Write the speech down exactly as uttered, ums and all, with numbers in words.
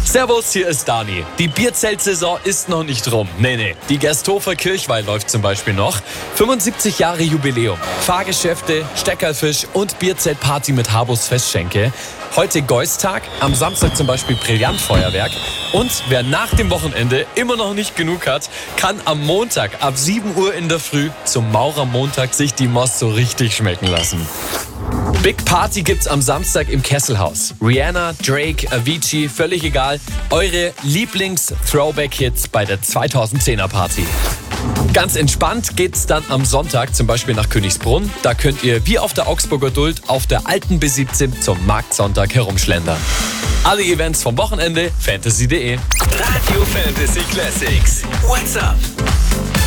Servus, hier ist Dani. Die Bierzeltsaison ist noch nicht rum. Nee, nee. Die Gersthofer Kirchweih läuft zum Beispiel noch. fünfundsiebzig Jahre Jubiläum. Fahrgeschäfte, Steckerlfisch und Bierzeltparty mit Habus Festschenke. Heute Geustag, am Samstag zum Beispiel Brillantfeuerwerk. Und wer nach dem Wochenende immer noch nicht genug hat, kann am Montag ab sieben Uhr in der Früh zum Maurermontag sich die Most so richtig schmecken lassen. Big Party gibt's am Samstag im Kesselhaus. Rihanna, Drake, Avicii, völlig egal. Eure Lieblings-Throwback-Hits bei der zweitausendzehner Party. Ganz entspannt geht's dann am Sonntag zum Beispiel nach Königsbrunn. Da könnt ihr wie auf der Augsburger Duld auf der alten B siebzehn zum Marktsonntag herumschlendern. Alle Events vom Wochenende fantasy punkt de. Radio Fantasy Classics. What's up?